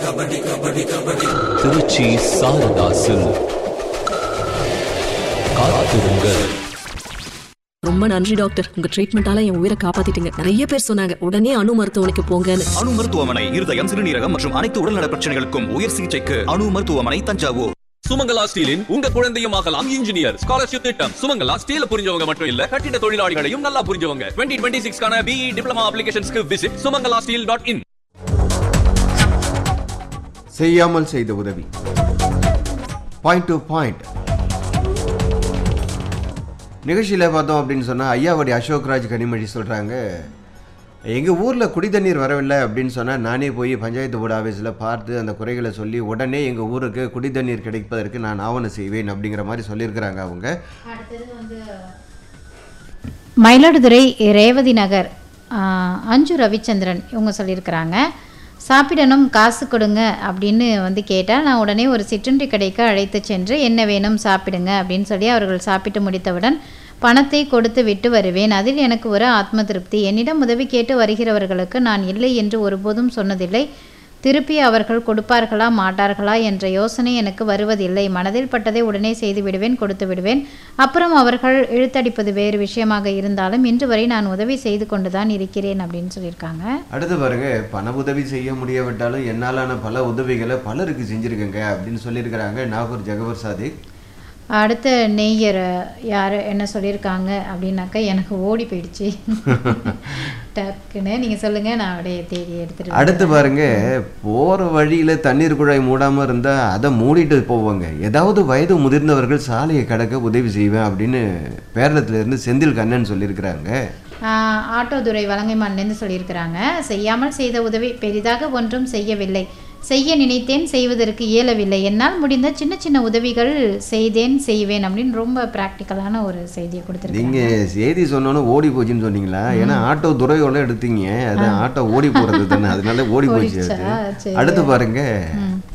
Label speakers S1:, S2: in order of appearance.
S1: திருச்சி சாரதாசில் காத்திருங்கள்.
S2: ரொம்ப நன்றி டாக்டர், உங்க ட்ரீட்மெண்டால என் உயிரை காப்பாத்திட்டீங்க. நிறைய பேர் சொன்னாங்க உடனே அணு மருத்துவமனைக்கு போங்கன்னு.
S3: அணு மருத்துவமனை இருதயம், சிறுநீரகம் மற்றும் அனைத்து உடல்நல பிரச்சனைகளுக்கும் உயர் சிகிச்சைக்கு அணு மருத்துவமனை, தஞ்சாவூர்.
S4: சுமங்கலா ஸ்டீலின் உங்க குழந்தையும் ஆகலாம் இன்ஜினியர். ஸ்காலர்ஷிப் திட்டம். சுமங்கலா ஸ்டீல் புரிஞ்சவங்க மட்டும் இல்ல, கட்டிட தொழிலாளிகளையும் நல்லா புரிஞ்சவங்க. 2026 BE டிப்ளமா அப்ளிகேஷன்ஸ்க்கு விசிட் sumangalasteel.in.
S5: செய்யாமல் செய்த உதவி. பாயிண்ட் டு பாயிண்ட் நிகழ்ச்சியில் பார்த்தோம் அப்படின்னு சொன்னால் ஐயாவடி அசோக்ராஜ் கனிமொழி சொல்கிறாங்க, எங்கள் ஊரில் குடி தண்ணீர் வரவில்லை அப்படின்னு சொன்னால் நானே போய் பஞ்சாயத்து போர்டு ஆஃபீஸில் பார்த்து அந்த குறைகளை சொல்லி உடனே எங்கள் ஊருக்கு குடி தண்ணீர் கிடைப்பதற்கு நான் ஆவணம் செய்வேன் அப்படிங்கிற மாதிரி சொல்லியிருக்கிறாங்க அவங்க.
S6: மயிலாடுதுறை ரேவதி நகர் அஞ்சு ரவிச்சந்திரன் இவங்க சொல்லியிருக்கிறாங்க, சாப்பிடணும் காசு கொடுங்க அப்படின்னு கேட்டால் நான் உடனே ஒரு சிற்றுண்டி கடைக்கு அழைத்து சென்று என்ன வேணும் சாப்பிடுங்க அப்படின்னு சொல்லி அவர்கள் சாப்பிட்டு முடித்தவுடன் பணத்தை கொடுத்து விட்டு வருவேன். அதில் எனக்கு ஒரு ஆத்ம திருப்தி. என்னிடம் உதவி கேட்டு வருகிறவர்களுக்கு நான் இல்லை என்று ஒருபோதும் சொன்னதில்லை. திருப்பி அவர்கள் கொடுப்பார்களா மாட்டார்களா என்ற யோசனை எனக்கு வருவதில்லை. மனதில் பட்டதை உடனே செய்து விடுவேன், கொடுத்து விடுவேன். அப்புறம் அவர்கள் இழுத்தடிப்பது வேறு விஷயமாக இருந்தாலும் இன்று வரை நான் உதவி செய்து கொண்டுதான் இருக்கிறேன் அப்படின்னு சொல்லியிருக்காங்க. அடுத்து
S5: பாருங்க, பண உதவி செய்ய முடியாவிட்டாலும் என்னாலான பல உதவிகளை பலருக்கு செஞ்சுருக்கேங்க அப்படின்னு சொல்லியிருக்கிறாங்க நாகூர் ஜகவர் சாதிக்.
S6: அடுத்த நெய்யர் யார் என்ன சொல்லியிருக்காங்க அப்படின்னாக்கா எனக்கு ஓடி போயிடுச்சு டக்குன்னு நீங்கள் சொல்லுங்கள், நான் அப்படியே தேடி எடுத்துகிட்டு.
S5: அடுத்து பாருங்க, போகிற வழியில் தண்ணீர் குழாய் மூடாமல் இருந்தால் அதை மூடிட்டு போவாங்க. ஏதாவது வயது முதிர்ந்தவர்கள் சாலையை கடக்க உதவி செய்வேன் அப்படின்னு பேரளத்திலிருந்து செந்தில் கண்ணன் சொல்லியிருக்கிறாங்க.
S6: ஆட்டோதுறை வலங்கைமான்லேருந்து சொல்லியிருக்கிறாங்க, செய்யாமல் செய்த உதவி பெரிதாக ஒன்றும் செய்யவில்லை, செய்ய நினைத்தேன் செய்வதற்கு இயலவில்லை, என்னால் முடிந்த சின்ன சின்ன உதவிகள் செய்வேன் அப்படின்னு ரொம்ப ப்ராக்டிக்கலான ஒரு செய்தியை கொடுத்துருக்கீங்க.
S5: நீங்கள் செய்தி சொன்னோன்னு ஓடி போச்சுன்னு சொன்னீங்களா? ஏன்னா ஆட்டோ துறையோட எடுத்தீங்க, அது ஆட்டோ ஓடி போகிறது தானே, அதனால ஓடி போச்சு. அடுத்து பாருங்க,